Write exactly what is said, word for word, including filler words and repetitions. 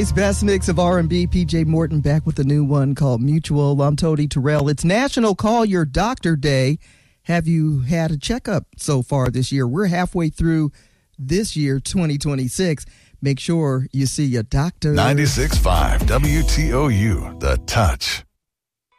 It's best mix of R and B. P J Morton back with a new one called Mutual. I'm Tony Terrell. It's National Call Your Doctor Day. Have you had a checkup so far this year? We're halfway through this year, twenty twenty-six. Make sure you see your doctor. ninety-six point five W T O U, The Touch.